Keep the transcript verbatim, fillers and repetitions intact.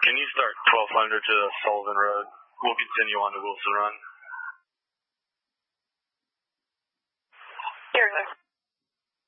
Can you start twelve hundred to Sullivan Road? We'll continue on to Wilson Run. Here, sir.